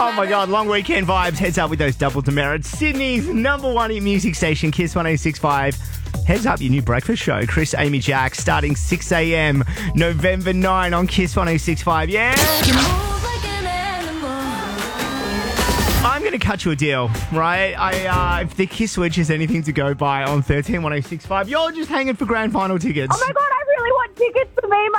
Oh my God, long weekend vibes. Heads up with those double demerits. Sydney's number one hit music station, Kiss 106.5. Heads up your new breakfast show, Chris, Amy, Jack, starting 6 a.m. November 9 on Kiss 106.5. Yeah? I'm going to cut you a deal, right? If the Kiss Switch is anything to go by on 13 106.5, you're just hanging for grand final tickets. Oh my God, I really want tickets for me,